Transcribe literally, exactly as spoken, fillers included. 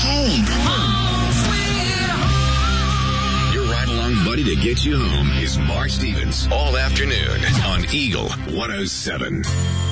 home. Your ride-along buddy to get you home is Mark Stevens all afternoon on Eagle one oh seven.